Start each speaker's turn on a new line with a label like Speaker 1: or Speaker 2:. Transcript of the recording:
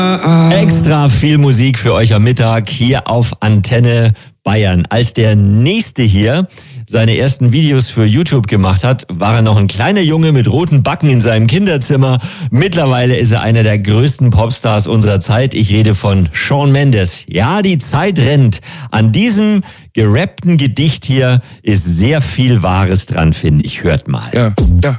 Speaker 1: Extra viel Musik für euch am Mittag hier auf Antenne Bayern. Als der Nächste hier seine ersten Videos für YouTube gemacht hat, war er noch ein kleiner Junge mit roten Backen in seinem Kinderzimmer. Mittlerweile ist er einer der größten Popstars unserer Zeit. Ich rede von Shawn Mendes. Ja, die Zeit rennt. An diesem gerappten Gedicht hier ist sehr viel Wahres dran, finde ich. Hört mal.
Speaker 2: Ja, ja.